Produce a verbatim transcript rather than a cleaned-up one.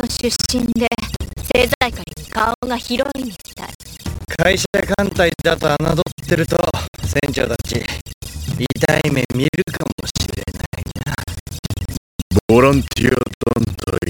出身で政財界に顔が広いみたい。 会社艦隊だと侮ってると船長たち痛い目見るかもしれないな。 ボランティア団体